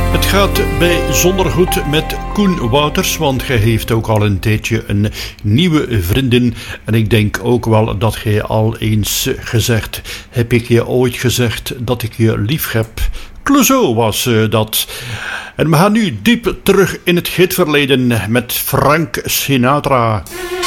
Het gaat bijzonder goed met Koen Wouters, want hij heeft ook al een tijdje een nieuwe vriendin. En ik denk ook wel dat hij al eens gezegd, heb ik je ooit gezegd dat ik je lief heb? Clouseau was dat. En we gaan nu diep terug in het hitverleden met Frank Sinatra.